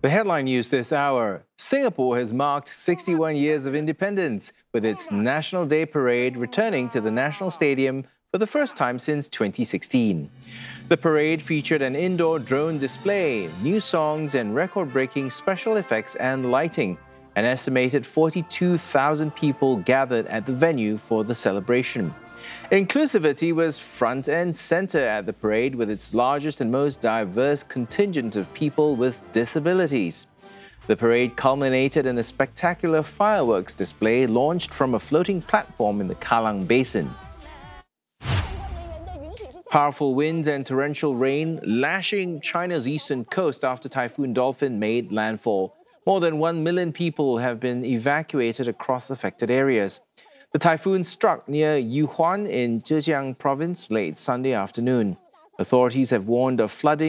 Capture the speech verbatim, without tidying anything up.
The headline news this hour: Singapore has marked sixty-one years of independence, with its National Day parade returning to the National Stadium for the first time since twenty sixteen. The parade featured an indoor drone display, new songs and record-breaking special effects and lighting. An estimated forty-two thousand people gathered at the venue for the celebration. Inclusivity was front and center at the parade, with its largest and most diverse contingent of people with disabilities. The parade culminated in a spectacular fireworks display launched from a floating platform in the Kallang Basin. Powerful winds and torrential rain lashing China's eastern coast after Typhoon Dolphin made landfall. More than one million people have been evacuated across affected areas. The typhoon struck near Yuhuan in Zhejiang province late Sunday afternoon. Authorities have warned of flooding